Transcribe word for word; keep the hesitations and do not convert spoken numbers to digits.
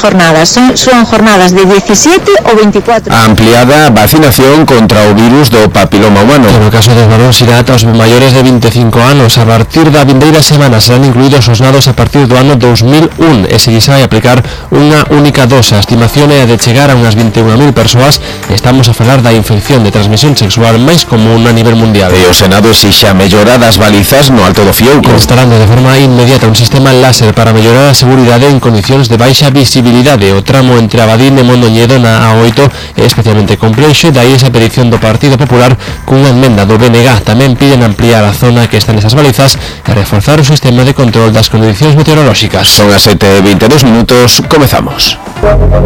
jornadas, son, son jornadas de diecisiete ou veinticuatro. Ampliada vacinación contra o virus do papiloma humano. No caso dos varóns irá ata os maiores de vinte e cinco anos. A partir da vindeira semana serán incluídos os nados a partir do ano dos mil un e se lles vai aplicar unha única dose. A estimación é a de chegar a unhas vinte e unha mil persoas. Estamos a falar da infección de transmisión sexual máis común a nivel mundial. E o Senado exixa mellora das balizas no Alto do Fiouco. Instalando de forma inmediata un sistema láser para mellorar a seguridade en condicións de baixa visibilidade. O tramo entre Abadín e Mondoñedo na A oito é especialmente complexo e dai esa petición do Partido Popular cunha enmenda do B N G. Tamén piden ampliar a zona que están esas balizas e reforzar o sistema de control das condicións meteorolóxicas. Son as sete e vinte e dos minutos, comezamos.